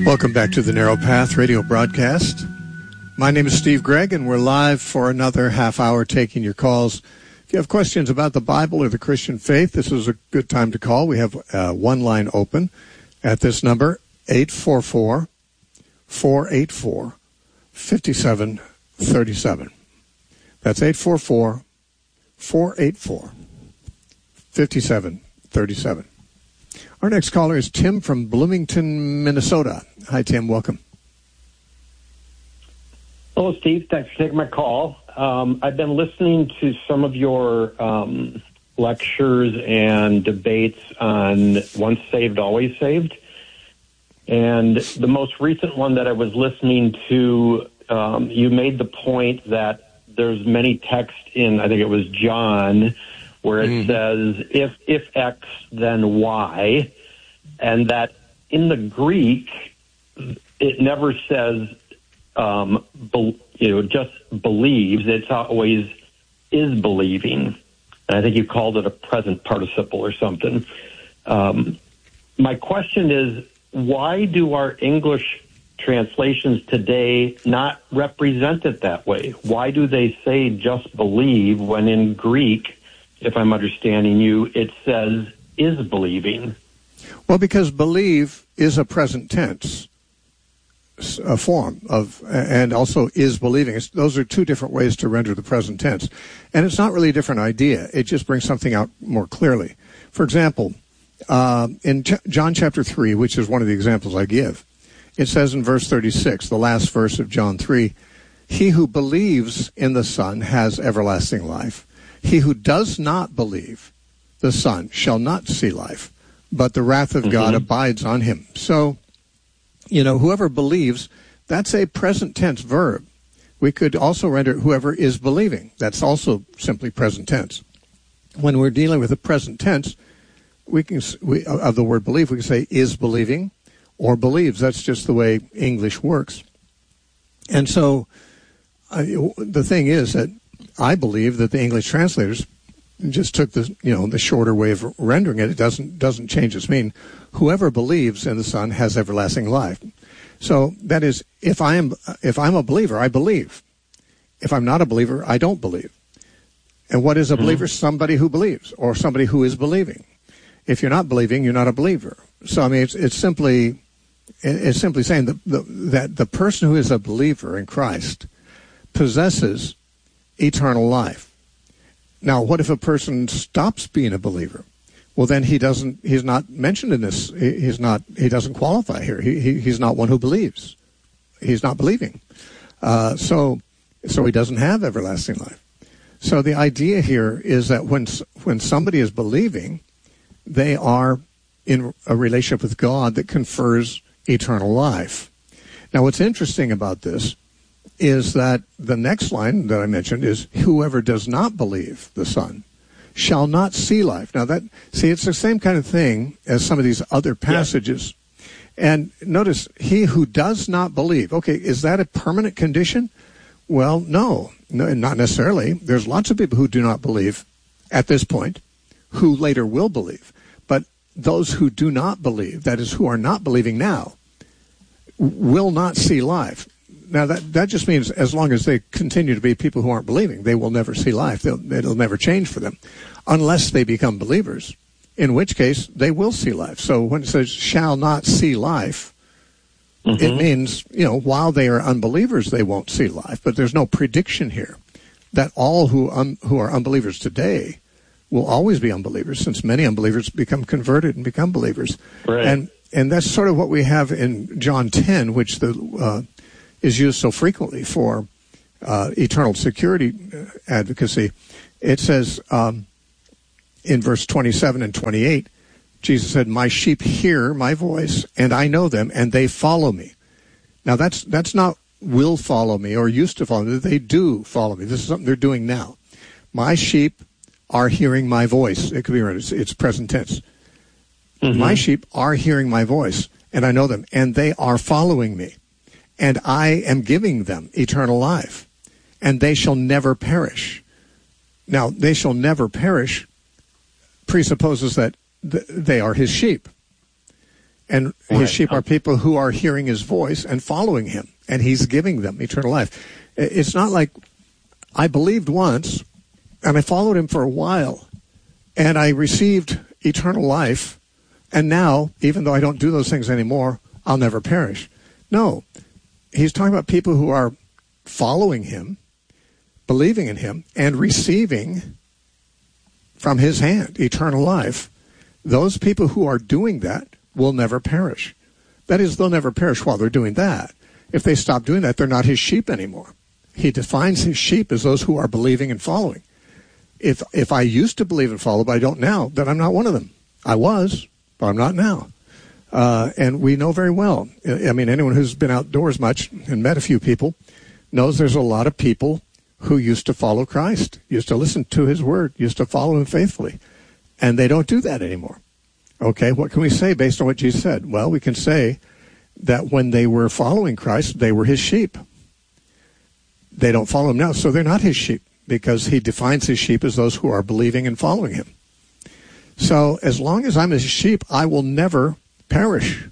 Welcome back to the Narrow Path radio broadcast. My name is Steve Gregg, and we're live for another half hour taking your calls. If you have questions about the Bible or the Christian faith, this is a good time to call. We have one line open at this number, 844-484-5737. That's 844-484-5737. Our next caller is Tim from Bloomington, Minnesota. Hi, Tim. Welcome. Hello, Steve. Thanks for taking my call. I've been listening to some of your lectures and debates on once saved, always saved. And the most recent one that I was listening to, you made the point that there's many texts in, I think it was John, where it says, if X, then Y, and that in the Greek, it never says, just believes. It's always is believing. And I think you called it a present participle or something. My question is, why do our English translations today not represent it that way? Why do they say just believe when in Greek, if I'm understanding you, it says is believing? Well, because believe is a present tense a form of, and also is believing. Those are two different ways to render the present tense. And it's not really a different idea. It just brings something out more clearly. For example, in John chapter 3, which is one of the examples I give, it says in verse 36, the last verse of John 3, he who believes in the Son has everlasting life. He who does not believe the Son shall not see life, but the wrath of God abides on him. So, whoever believes, that's a present tense verb. We could also render whoever is believing. That's also simply present tense. When we're dealing with the present tense, of the word believe, we can say is believing or believes. That's just the way English works. And so the thing is that I believe that the English translators just took the shorter way of rendering it. It doesn't change its meaning. Whoever believes in the Son has everlasting life. So that is, if I'm a believer, I believe. If I'm not a believer, I don't believe. And what is a believer? Somebody who believes, or somebody who is believing. If you're not believing, you're not a believer. So I mean, it's simply saying that the person who is a believer in Christ possesses eternal life. Now, what if a person stops being a believer? Well, then he's not mentioned in this. He doesn't qualify here. He's not one who believes. He's not believing. So he doesn't have everlasting life. So the idea here is that when somebody is believing, they are in a relationship with God that confers eternal life. Now, what's interesting about this is that the next line that I mentioned is, whoever does not believe the Son shall not see life. Now it's the same kind of thing as some of these other passages. Yeah. And notice, he who does not believe. Okay, is that a permanent condition? Well, no, not necessarily. There's lots of people who do not believe at this point, who later will believe. But those who do not believe, that is, who are not believing now, will not see life. Now, that just means as long as they continue to be people who aren't believing, they will never see life. It'll never change for them unless they become believers, in which case they will see life. So when it says shall not see life, it means, while they are unbelievers, they won't see life. But there's no prediction here that all who are unbelievers today will always be unbelievers, since many unbelievers become converted and become believers. Right. And that's sort of what we have in John 10, which is used so frequently for eternal security advocacy. It says in verse 27 and 28, Jesus said, my sheep hear my voice, and I know them, and they follow me. Now, that's not will follow me or used to follow me. They do follow me. This is something they're doing now. My sheep are hearing my voice. It could be right. It's present tense. My sheep are hearing my voice, and I know them, and they are following me. And I am giving them eternal life, and they shall never perish. Now, they shall never perish presupposes that they are his sheep. And his sheep are people who are hearing his voice and following him, and he's giving them eternal life. It's not like I believed once, and I followed him for a while, and I received eternal life, and now, even though I don't do those things anymore, I'll never perish. No, he's talking about people who are following him, believing in him, and receiving from his hand eternal life. Those people who are doing that will never perish. That is, they'll never perish while they're doing that. If they stop doing that, they're not his sheep anymore. He defines his sheep as those who are believing and following. If I used to believe and follow, but I don't now, then I'm not one of them. I was, but I'm not now. And we know very well. I mean, anyone who's been outdoors much and met a few people knows there's a lot of people who used to follow Christ, used to listen to his word, used to follow him faithfully. And they don't do that anymore. Okay, what can we say based on what Jesus said? Well, we can say that when they were following Christ, they were his sheep. They don't follow him now, so they're not his sheep, because he defines his sheep as those who are believing and following him. So as long as I'm his sheep, I will never perish.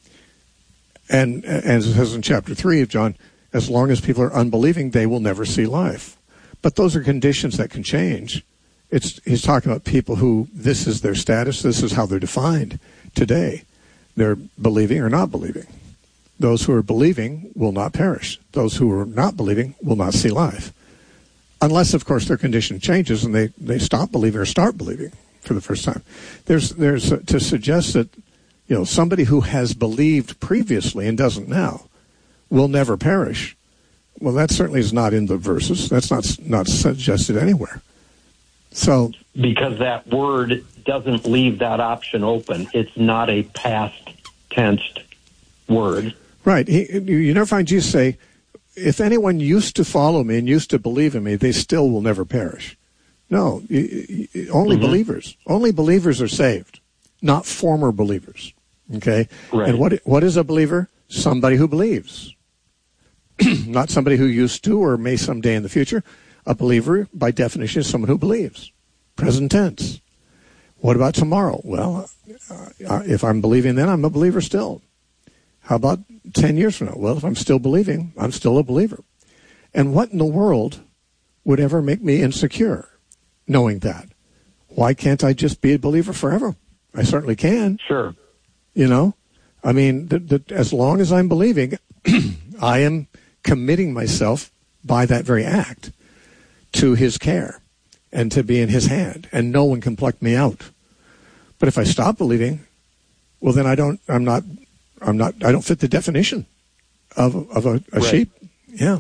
And as it says in chapter 3 of John, as long as people are unbelieving, they will never see life. But those are conditions that can change. He's talking about people who this is their status, this is how they're defined today. They're believing or not believing. Those who are believing will not perish. Those who are not believing will not see life. Unless, of course, their condition changes and they stop believing or start believing for the first time. There's to suggest that, somebody who has believed previously and doesn't now will never perish. Well, that certainly is not in the verses. That's not suggested anywhere. So, because that word doesn't leave that option open. It's not a past tensed word. Right. You never find Jesus say, if anyone used to follow me and used to believe in me, they still will never perish. No, only believers. Only believers are saved, not former believers. Okay? Right. And what is a believer? Somebody who believes. Not somebody who used to or may someday in the future. A believer, by definition, is someone who believes. Present tense. What about tomorrow? Well, if I'm believing then, I'm a believer still. How about 10 years from now? Well, if I'm still believing, I'm still a believer. And what in the world would ever make me insecure knowing that? Why can't I just be a believer forever? I certainly can. Sure. I mean, as long as I'm believing, I am committing myself by that very act to his care and to be in his hand, and no one can pluck me out. But if I stop believing, well, then I don't fit the definition of a right. sheep. Yeah.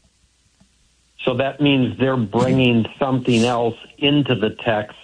So that means they're bringing something else into the text,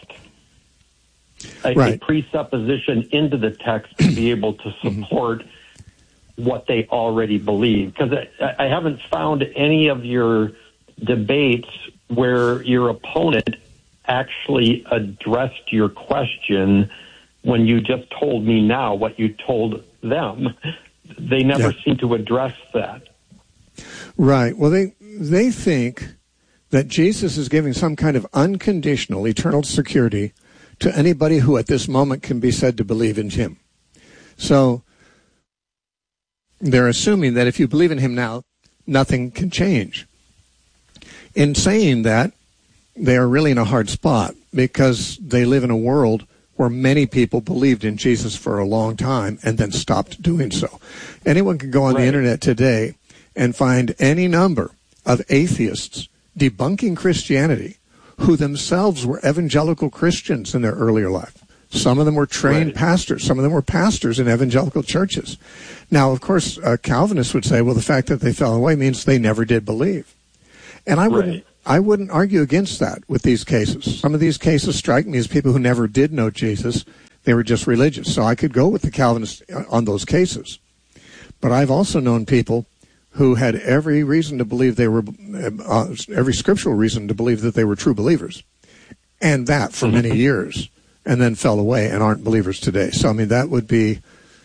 a presupposition into the text to be able to support what they already believe. Because I haven't found any of your debates where your opponent actually addressed your question when you just told me now what you told them. They never seem to address that. Right. Well, they think that Jesus is giving some kind of unconditional eternal security to anybody who at this moment can be said to believe in him. So they're assuming that if you believe in him now, nothing can change. In saying that, they are really in a hard spot because they live in a world where many people believed in Jesus for a long time and then stopped doing so. Anyone can go on the internet today and find any number of atheists debunking Christianity who themselves were evangelical Christians in their earlier life. Some of them were trained pastors. Some of them were pastors in evangelical churches. Now, of course, Calvinists would say, well, the fact that they fell away means they never did believe. And I wouldn't argue against that with these cases. Some of these cases strike me as people who never did know Jesus. They were just religious. So I could go with the Calvinists on those cases. But I've also known people who had every reason to believe they were, every scriptural reason to believe that they were true believers. And that for many years. And then fell away and aren't believers today. So, I mean, that would be,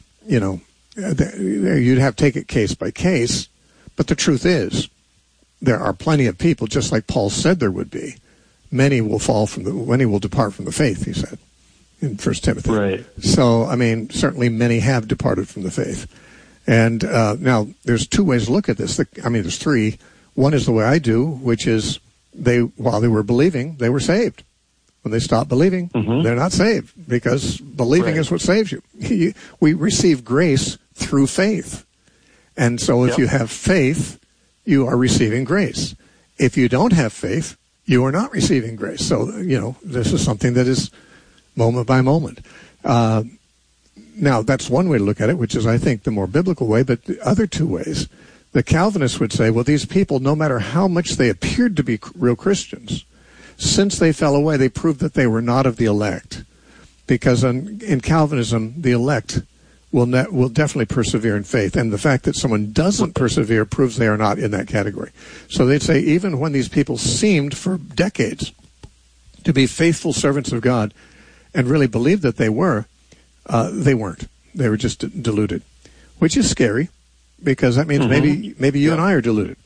you'd have to take it case by case. But the truth is, there are plenty of people, just like Paul said there would be. Many will depart from the faith, he said. in 1 Timothy. Right. So, I mean, certainly many have departed from the faith. And now, there's two ways to look at this. There's three. One is the way I do, which is while they were believing, they were saved. When they stop believing, they're not saved, because believing is what saves you. We receive grace through faith. And so if you have faith, you are receiving grace. If you don't have faith, you are not receiving grace. So, this is something that is moment by moment. Now, that's one way to look at it, which is, I think, the more biblical way. But the other two ways, the Calvinists would say, well, these people, no matter how much they appeared to be real Christians, since they fell away, they proved that they were not of the elect. Because in Calvinism, the elect will definitely persevere in faith. And the fact that someone doesn't persevere proves they are not in that category. So they'd say even when these people seemed for decades to be faithful servants of God and really believed that they were, they weren't. They were just deluded, which is scary. Because that means maybe you and I are deluded.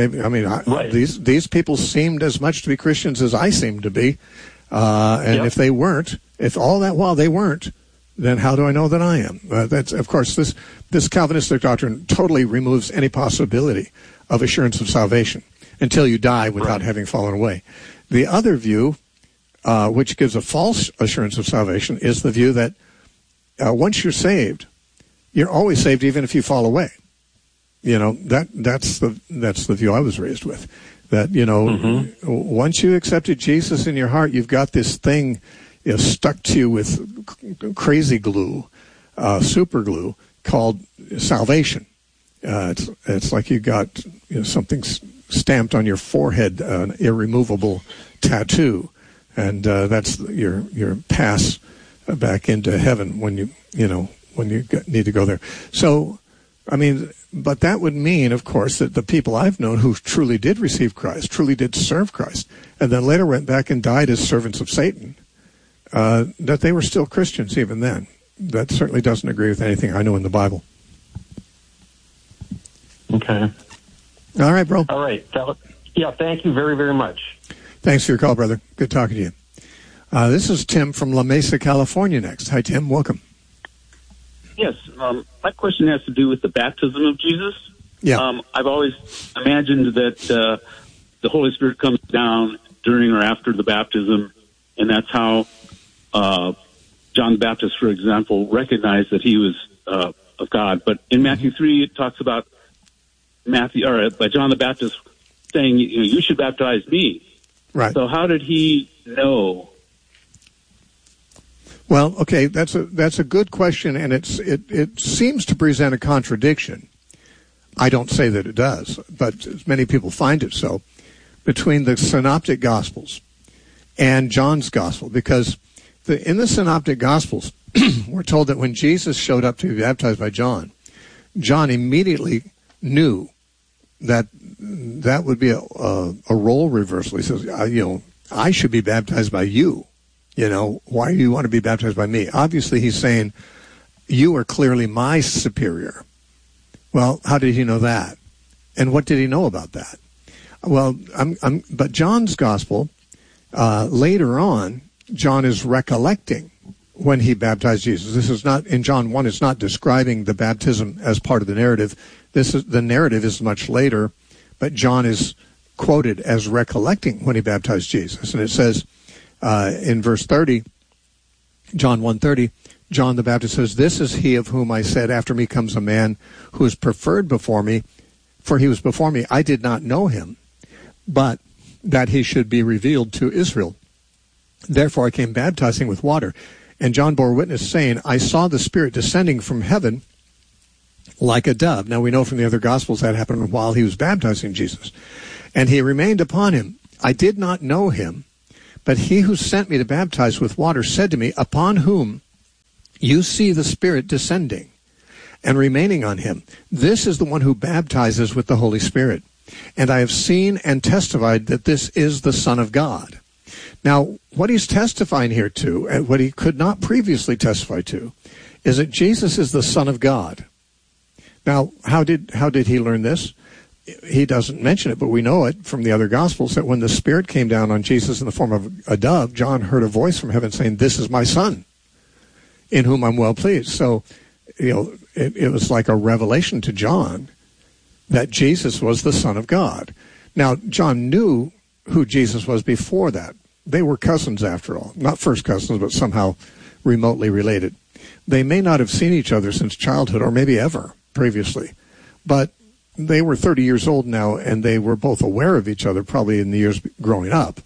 These people seemed as much to be Christians as I seemed to be, and if they weren't, if all that while they weren't, then how do I know that I am? That's, of course, this Calvinistic doctrine totally removes any possibility of assurance of salvation until you die without having fallen away. The other view, which gives a false assurance of salvation, is the view that once you're saved, you're always saved even if you fall away. That's the view I was raised with. That, once you accepted Jesus in your heart, you've got this thing stuck to you with crazy glue, super glue, called salvation. It's like you got something stamped on your forehead, an irremovable tattoo, and that's your pass back into heaven when you need to go there. So, but that would mean, of course, that the people I've known who truly did receive Christ, truly did serve Christ, and then later went back and died as servants of Satan, that they were still Christians even then. That certainly doesn't agree with anything I know in the Bible. Okay. All right, bro. All right. Thank you very, very much. Thanks for your call, brother. Good talking to you. This is Tim from La Mesa, California next. Hi, Tim. Welcome. Yes, my question has to do with the baptism of Jesus. Yeah. I've always imagined that the Holy Spirit comes down during or after the baptism, and that's how John the Baptist, for example, recognized that he was of God. But in Matthew 3, it talks about by John the Baptist saying, you should baptize me. Right. So how did he know? Well, okay, that's a good question, and it seems to present a contradiction. I don't say that it does, but many people find it so, between the Synoptic Gospels and John's Gospel, because in the Synoptic Gospels, we're told that when Jesus showed up to be baptized by John, John immediately knew that would be a role reversal. He says, I should be baptized by you. Why do you want to be baptized by me? Obviously, he's saying, you are clearly my superior. Well, how did he know that? And what did he know about that? Well, but John's Gospel, later on, John is recollecting when he baptized Jesus. This is not, in John 1, it's not describing the baptism as part of the narrative. The narrative is much later, but John is quoted as recollecting when he baptized Jesus. And it says, in verse 30, John 1:30, John the Baptist says, "This is he of whom I said, after me comes a man who is preferred before me, for he was before me. I did not know him, but that he should be revealed to Israel. Therefore I came baptizing with water. And John bore witness, saying, I saw the Spirit descending from heaven like a dove." Now we know from the other Gospels that happened while he was baptizing Jesus. "And he remained upon him. I did not know him, but he who sent me to baptize with water said to me, upon whom you see the Spirit descending and remaining on him, this is the one who baptizes with the Holy Spirit. And I have seen and testified that this is the Son of God." Now, what he's testifying here to, and what he could not previously testify to, is that Jesus is the Son of God. Now, how did he learn this? He doesn't mention it, but we know it from the other Gospels that when the Spirit came down on Jesus in the form of a dove, John heard a voice from heaven saying, "This is my Son, in whom I'm well pleased. So, it was like a revelation to John that Jesus was the Son of God. Now, John knew who Jesus was before that. They were cousins, after all. Not first cousins, but somehow remotely related. They may not have seen each other since childhood, or maybe ever previously. But they were 30 years old now, and they were both aware of each other, probably in the years growing up.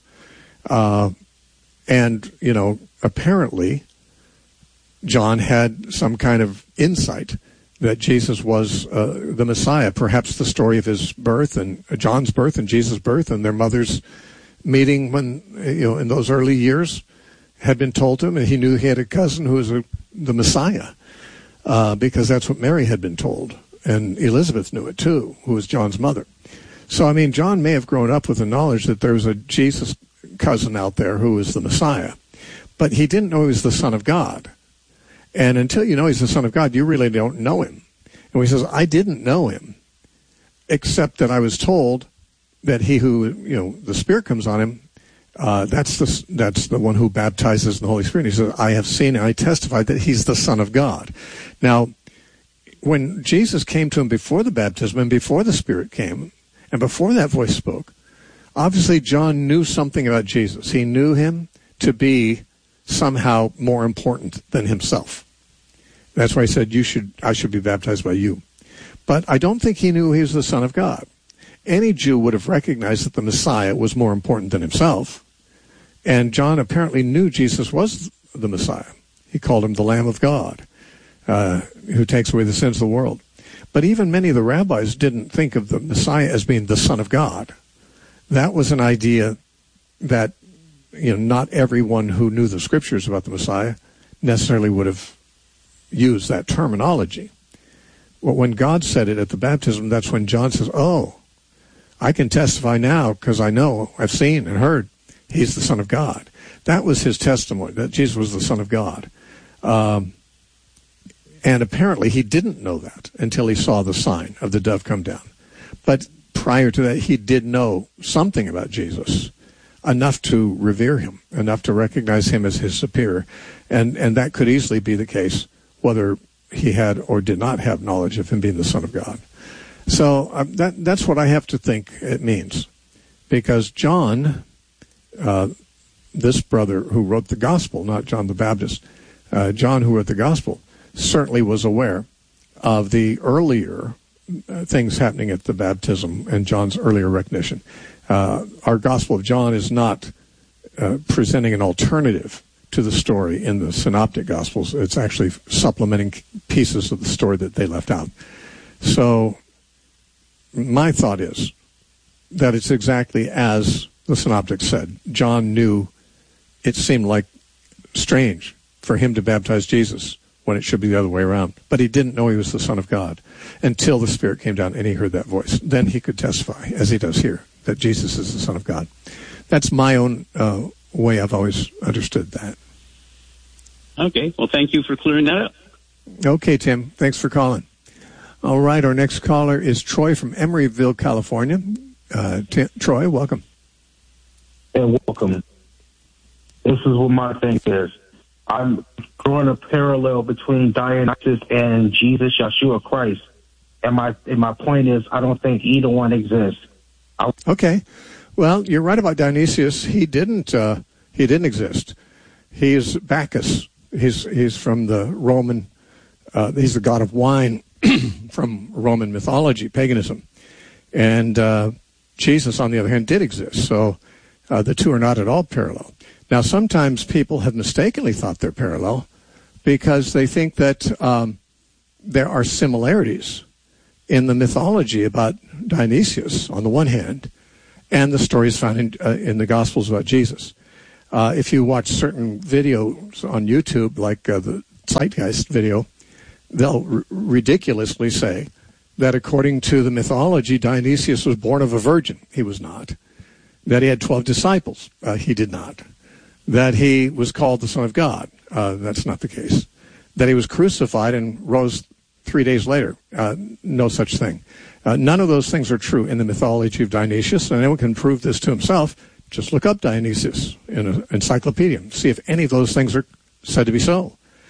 And, apparently, John had some kind of insight that Jesus was the Messiah. Perhaps the story of his birth and John's birth and Jesus' birth and their mother's meeting when, in those early years had been told to him, and he knew he had a cousin who was the Messiah, because that's what Mary had been told. And Elizabeth knew it too, who was John's mother. So, John may have grown up with the knowledge that there was a Jesus cousin out there who was the Messiah, but he didn't know he was the Son of God. And until you know he's the Son of God, you really don't know him. And he says, I didn't know him, except that I was told that he who, the Spirit comes on him, that's the one who baptizes in the Holy Spirit. He says, I have seen and I testified that he's the Son of God. Now, when Jesus came to him before the baptism and before the Spirit came, and before that voice spoke, obviously John knew something about Jesus. He knew him to be somehow more important than himself. That's why he said, I should be baptized by you. But I don't think he knew he was the Son of God. Any Jew would have recognized that the Messiah was more important than himself. And John apparently knew Jesus was the Messiah. He called him the Lamb of God, who takes away the sins of the world. But even many of the rabbis didn't think of the Messiah as being the Son of God. That was an idea that, not everyone who knew the Scriptures about the Messiah necessarily would have used that terminology. Well, when God said it at the baptism, that's when John says, I can testify now because I know, I've seen and heard he's the Son of God. That was his testimony, that Jesus was the Son of God. And apparently he didn't know that until he saw the sign of the dove come down. But prior to that, he did know something about Jesus, enough to revere him, enough to recognize him as his superior. And that could easily be the case, whether he had or did not have knowledge of him being the Son of God. So that's what I have to think it means. Because John, this brother who wrote the gospel, not John the Baptist, John who wrote the gospel, certainly was aware of the earlier things happening at the baptism and John's earlier recognition. Our Gospel of John is not presenting an alternative to the story in the Synoptic Gospels. It's actually supplementing pieces of the story that they left out. So my thought is that it's exactly as the Synoptics said. John knew it seemed like strange for him to baptize Jesus when it should be the other way around. But he didn't know he was the Son of God until the Spirit came down and he heard that voice. Then he could testify, as he does here, that Jesus is the Son of God. That's my own way I've always understood that. Okay. Well, thank you for clearing that up. Okay, Tim. Thanks for calling. All right. Our next caller is Troy from Emeryville, California. Troy, welcome. And welcome. This is what my thing is. I'm drawing a parallel between Dionysus and Jesus, Yeshua Christ. And my point is, I don't think either one exists. Okay. Well, you're right about Dionysius. He didn't exist. He's Bacchus. He's from the Roman, he's the god of wine from Roman mythology, paganism. And Jesus, on the other hand, did exist. So the two are not at all parallel. Now, sometimes people have mistakenly thought they're parallel because they think that there are similarities in the mythology about Dionysius, on the one hand, and the stories found in the Gospels about Jesus. If you watch certain videos on YouTube, like the Zeitgeist video, they'll ridiculously say that according to the mythology, Dionysius was born of a virgin. He was not. That he had 12 disciples. He did not. That he was called the Son of God. That's not the case. That he was crucified and rose 3 days later. No such thing. None of those things are true in the mythology of Dionysius, and anyone can prove this to himself. Just look up Dionysius in an encyclopedia. See if any of those things are said to be so.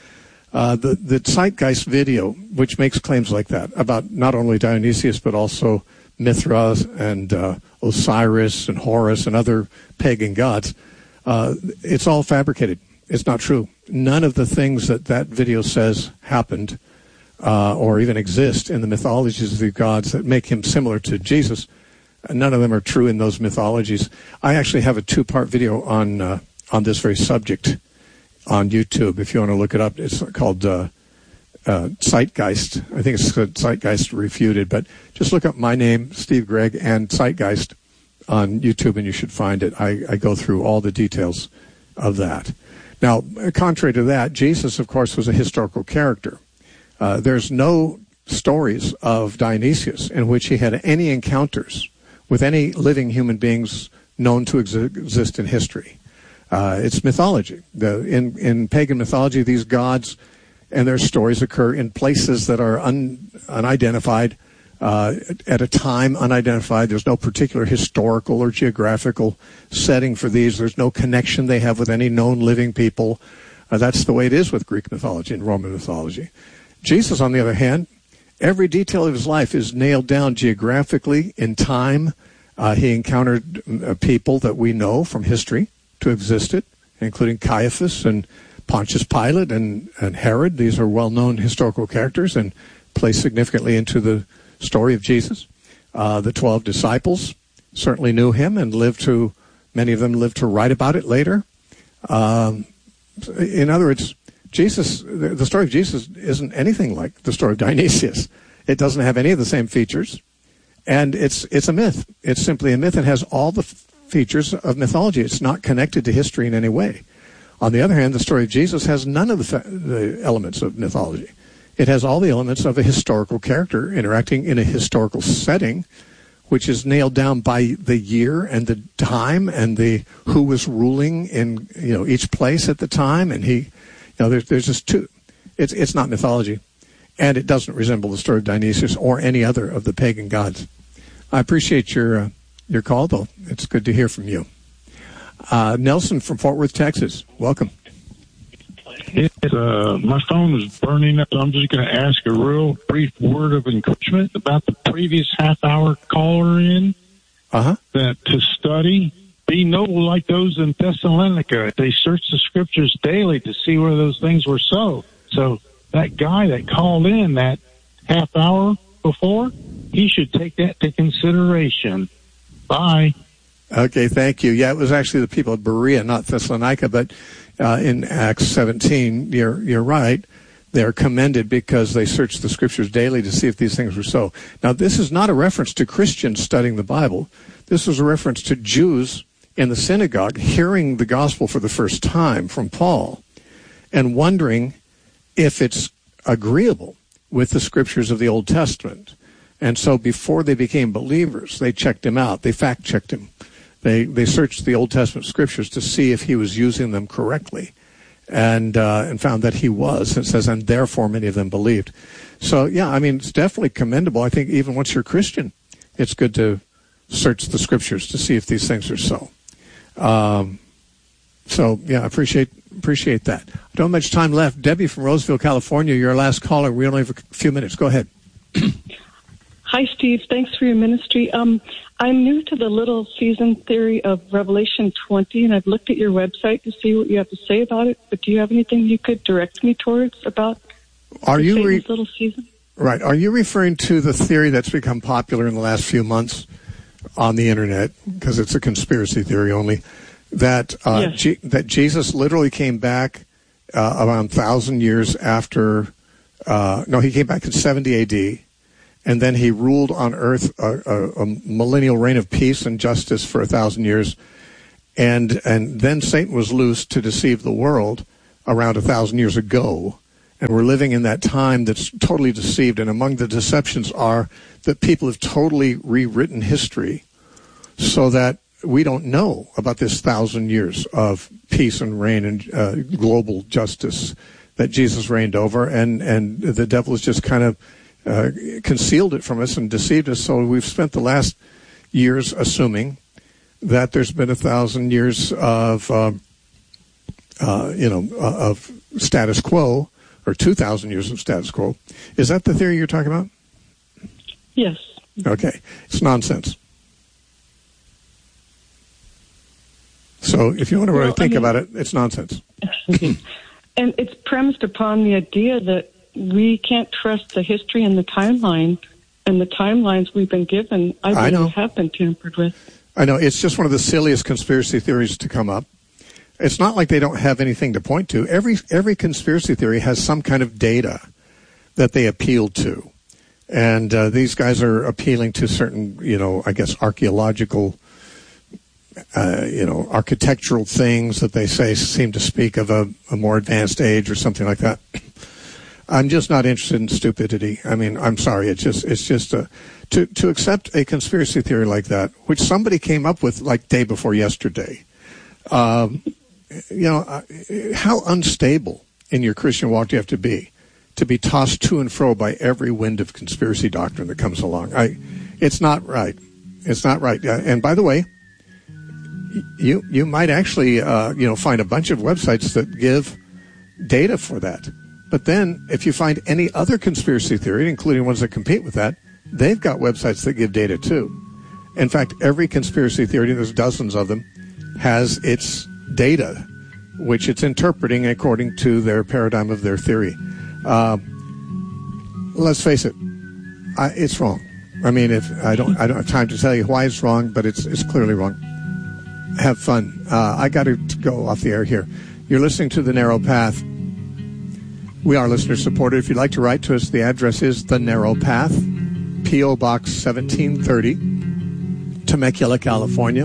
The Zeitgeist video, which makes claims like that about not only Dionysius but also Mithra and Osiris and Horus and other pagan gods, it's all fabricated. It's not true. None of the things that video says happened or even exist in the mythologies of the gods that make him similar to Jesus. None of them are true in those mythologies. I actually have a 2-part video on this very subject on YouTube. If you want to look it up, it's called Zeitgeist. I think it's called Zeitgeist Refuted. But just look up my name, Steve Gregg, and Zeitgeist on YouTube, and you should find it. I go through all the details of that. Now, contrary to that, Jesus, of course, was a historical character. There's no stories of Dionysius in which he had any encounters with any living human beings known to exist in history. It's mythology. In pagan mythology, these gods and their stories occur in places that are unidentified, at a time unidentified. There's no particular historical or geographical setting for these. There's no connection they have with any known living people. That's the way it is with Greek mythology and Roman mythology. Jesus, on the other hand, every detail of his life is nailed down geographically in time. He encountered people that we know from history to existed, including Caiaphas and Pontius Pilate and Herod. These are well-known historical characters and play significantly into the story of Jesus. The 12 disciples certainly knew him and many of them lived to write about it later. In other words, the story of Jesus isn't anything like the story of Dionysius. It doesn't have any of the same features, and it's a myth. It's simply a myth. It has all the features of mythology. It's not connected to history in any way. On the other hand, the story of Jesus has none of the elements of mythology. It has all the elements of a historical character interacting in a historical setting, which is nailed down by the year and the time and who was ruling in each place at the time. And there's just two. It's not mythology, and it doesn't resemble the story of Dionysius or any other of the pagan gods. I appreciate your call, though. It's good to hear from you. Nelson from Fort Worth, Texas. Welcome. My phone is burning up, so I'm just going to ask a real brief word of encouragement about the previous half-hour caller in. That to study, be noble like those in Thessalonica. They searched the scriptures daily to see where those things were so. So that guy that called in that half hour before, he should take that into consideration. Bye. Okay, thank you. Yeah, it was actually the people of Berea, not Thessalonica, but in Acts 17, you're right. They're commended because they searched the scriptures daily to see if these things were so. Now, this is not a reference to Christians studying the Bible. This was a reference to Jews in the synagogue hearing the gospel for the first time from Paul and wondering if it's agreeable with the scriptures of the Old Testament. And so before they became believers, they checked him out. They fact-checked him. They searched the Old Testament scriptures to see if he was using them correctly, and found that he was. It says, and therefore many of them believed. So, yeah, I mean, it's definitely commendable. I think even once you're a Christian, it's good to search the scriptures to see if these things are so. So, yeah, I appreciate that. I don't have much time left. Debbie from Roseville, California, your last caller. We only have a few minutes. Go ahead. Hi, Steve. Thanks for your ministry. I'm new to the little season theory of Revelation 20, and I've looked at your website to see what you have to say about it. But do you have anything you could direct me towards about Satan's little season? Right. Are you referring to the theory that's become popular in the last few months on the Internet, because it's a conspiracy theory only, that Yes. that Jesus literally came back around 1,000 years after... he came back in 70 A.D., and then he ruled on earth a millennial reign of peace and justice for 1,000 years. And then Satan was loosed to deceive the world around 1,000 years ago. And we're living in that time that's totally deceived. And among the deceptions are that people have totally rewritten history so that we don't know about this 1,000 years of peace and reign and global justice that Jesus reigned over. And the devil has just kind of concealed it from us and deceived us. So we've spent the last years assuming that there's been 1,000 years of status quo, or 2,000 years of status quo. Is that the theory you're talking about? Yes. Okay. It's nonsense. So if you want to really think about it, it's nonsense. And it's premised upon the idea that we can't trust the history and the timeline, and the timelines we've been given, I believe, have been tampered with. I know. It's just one of the silliest conspiracy theories to come up. It's not like they don't have anything to point to. Every conspiracy theory has some kind of data that they appeal to. And these guys are appealing to certain, I guess, archaeological, architectural things that they say seem to speak of a more advanced age or something like that. I'm just not interested in stupidity. I mean, I'm sorry. It's just to accept a conspiracy theory like that, which somebody came up with like day before yesterday. How unstable in your Christian walk do you have to be tossed to and fro by every wind of conspiracy doctrine that comes along? It's not right. It's not right. And by the way, you might actually find a bunch of websites that give data for that. But then if you find any other conspiracy theory, including ones that compete with that, they've got websites that give data too. In fact, every conspiracy theory, there's dozens of them, has its data, which it's interpreting according to their paradigm of their theory. Let's face it, it's wrong. I mean, if I don't have time to tell you why it's wrong, but it's clearly wrong. Have fun. I got to go off the air here. You're listening to The Narrow Path. We are listener-supported. If you'd like to write to us, the address is The Narrow Path, P.O. Box 1730, Temecula, California,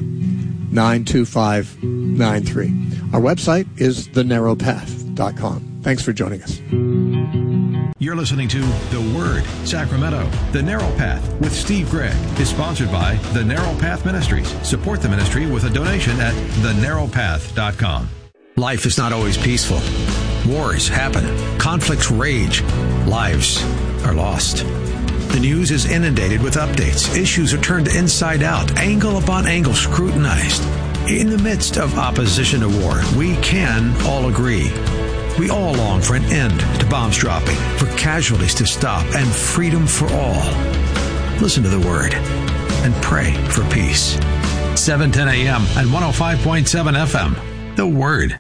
92593. Our website is thenarrowpath.com. Thanks for joining us. You're listening to The Word, Sacramento. The Narrow Path with Steve Gregg is sponsored by The Narrow Path Ministries. Support the ministry with a donation at thenarrowpath.com. Life is not always peaceful. Wars happen. Conflicts rage. Lives are lost. The news is inundated with updates. Issues are turned inside out, angle upon angle scrutinized. In the midst of opposition to war, we can all agree. We all long for an end to bombs dropping, for casualties to stop, and freedom for all. Listen to the Word and pray for peace. 7:10 a.m. and 105.7 FM. The Word.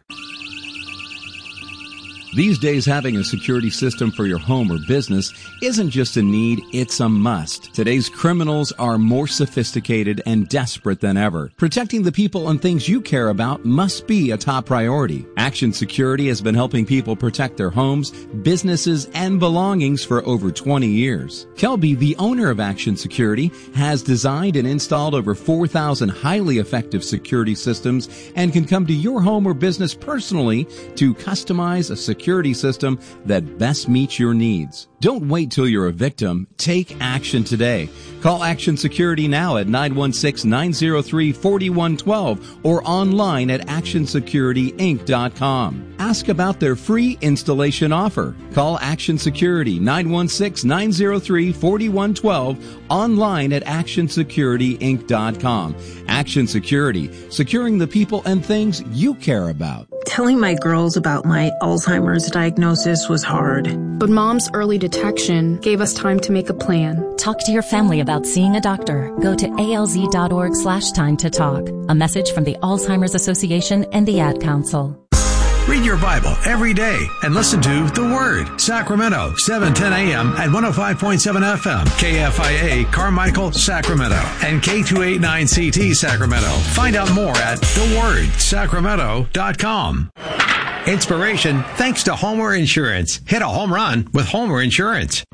These days, having a security system for your home or business isn't just a need, it's a must. Today's criminals are more sophisticated and desperate than ever. Protecting the people and things you care about must be a top priority. Action Security has been helping people protect their homes, businesses, and belongings for over 20 years. Kelby, the owner of Action Security, has designed and installed over 4,000 highly effective security systems and can come to your home or business personally to customize a security system that best meets your needs. Don't wait till you're a victim. Take action today. Call Action Security now at 916-903-4112 or online at actionsecurityinc.com. Ask about their free installation offer. Call Action Security 916-903-4112 online at actionsecurityinc.com. Action Security, securing the people and things you care about. Telling my girls about my Alzheimer's diagnosis was hard. But Mom's early detection gave us time to make a plan. Talk to your family about seeing a doctor. Go to alz.org/time to talk. A message from the Alzheimer's Association and the Ad Council. Read your Bible every day and listen to The Word, Sacramento, 7:10 a.m. at 105.7 FM, KFIA, Carmichael, Sacramento, and K289CT, Sacramento. Find out more at thewordsacramento.com. Inspiration thanks to Homer Insurance. Hit a home run with Homer Insurance.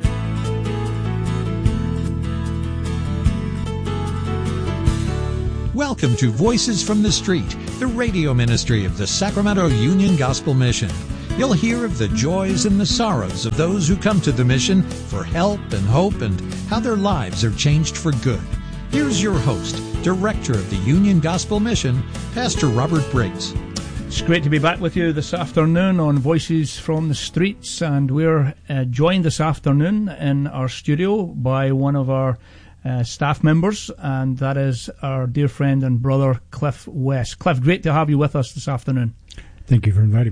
Welcome to Voices from the Street, the radio ministry of the Sacramento Union Gospel Mission. You'll hear of the joys and the sorrows of those who come to the mission for help and hope and how their lives are changed for good. Here's your host, Director of the Union Gospel Mission, Pastor Robert Briggs. It's great to be back with you this afternoon on Voices from the Streets, and we're joined this afternoon in our studio by one of our staff members, and that is our dear friend and brother Cliff West. Cliff, great to have you with us this afternoon. Thank you for inviting me.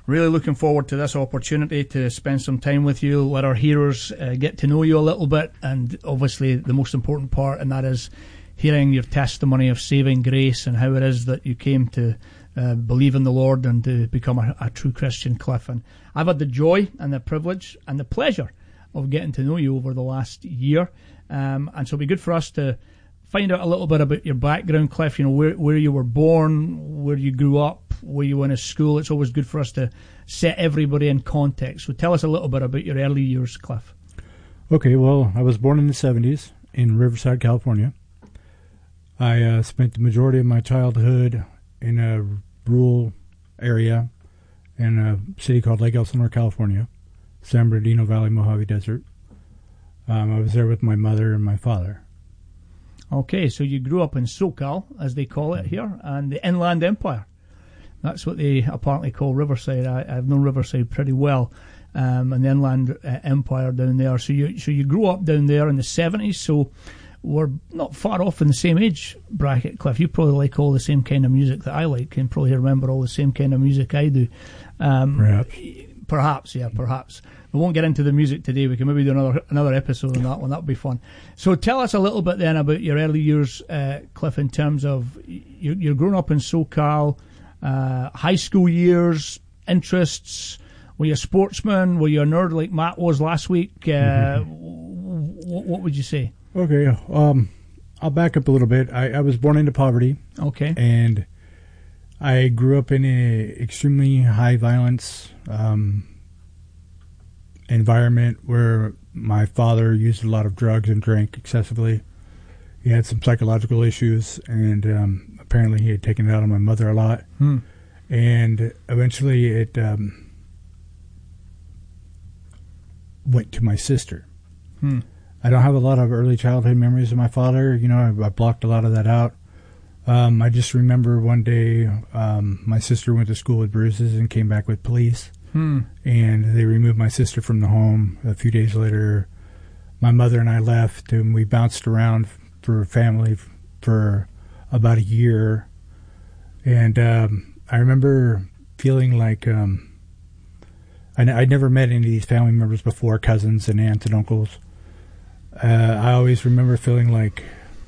really looking forward to this opportunity to spend some time with you, let our hearers get to know you a little bit, and obviously the most important part, and that is hearing your testimony of saving grace and how it is that you came to believe in the Lord and to become a true Christian, Cliff. And I've had the joy and the privilege and the pleasure of getting to know you over the last year, and so it'll be good for us to find out a little bit about your background, Cliff. You know, where you were born, where you grew up, where you went to school. It's always good for us to set everybody in context. So tell us a little bit about your early years, Cliff. Okay, well, I was born in the 70s in Riverside, California. I spent the majority of my childhood in a rural area in a city called Lake Elsinore, California, San Bernardino Valley, Mojave Desert. I was there with my mother and my father. Okay, so you grew up in SoCal, as they call it here, and the Inland Empire. That's what they apparently call Riverside. I've known Riverside pretty well, and the Inland Empire down there. So you grew up down there in the 70s, so we're not far off in the same age bracket, Cliff. You probably like all the same kind of music that I like, and probably remember all the same kind of music I do. Perhaps. We won't get into the music today. We can maybe do another episode on that one. That would be fun. So tell us a little bit then about your early years, Cliff, in terms of you're growing up in SoCal, high school years, interests. Were you a sportsman? Were you a nerd like Matt was last week? What would you say? Okay, I'll back up a little bit. I was born into poverty. Okay. And I grew up in an extremely high violence environment where my father used a lot of drugs and drank excessively. He had some psychological issues, and apparently he had taken it out on my mother a lot. And eventually it went to my sister. I don't have a lot of early childhood memories of my father. You know, I blocked a lot of that out. I just remember one day my sister went to school with bruises and came back with police. And they removed my sister from the home. A few days later, my mother and I left, and we bounced around for family for about a year. And I remember feeling like I'd never met any of these family members before, cousins and aunts and uncles. I always remember feeling like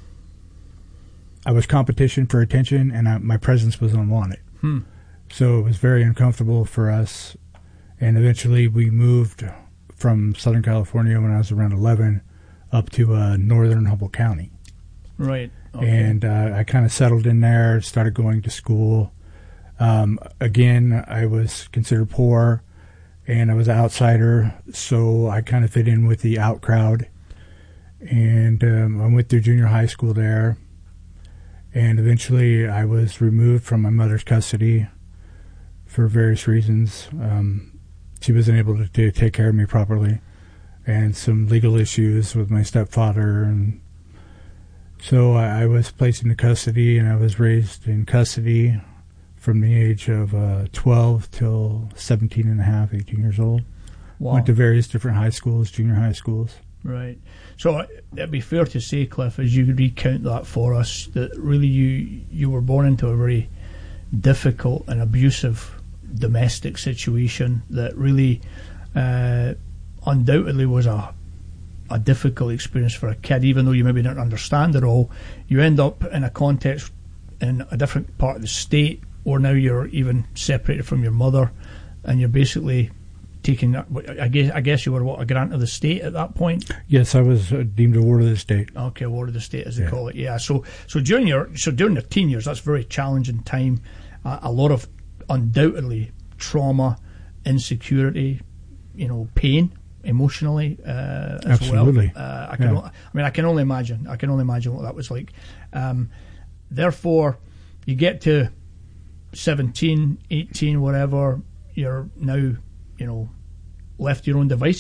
I was competition for attention, and my presence was unwanted. So it was very uncomfortable for us. And eventually we moved from Southern California when I was around 11 up to northern Humboldt County. Right. Okay. And I kind of settled in there, started going to school. Again, I was considered poor, and I was an outsider, so I kind of fit in with the out crowd. And I went through junior high school there, and eventually I was removed from my mother's custody for various reasons. She wasn't able to take care of me properly, and some legal issues with my stepfather. And so I was placed into custody, and I was raised in custody from the age of 12 till 17 and a half, 18 years old. Wow. Went to various different high schools, junior high schools. Right. So it'd be fair to say, Cliff, as you recount that for us, that really you were born into a very difficult and abusive domestic situation that really undoubtedly was a difficult experience for a kid, even though you maybe didn't understand it all. You end up in a context in a different part of the state where now you're even separated from your mother, and you're basically taking, I guess you were a grant of the state at that point? Yes, I was deemed a ward of the state. Okay, ward of the state as they call it. Yeah. So during your teen years, that's a very challenging time. A lot of undoubtedly trauma, insecurity, pain emotionally as Absolutely. well. I can only imagine. I can only imagine what that was like. Therefore, you get to 17, 18, whatever. You're now, left to your own devices.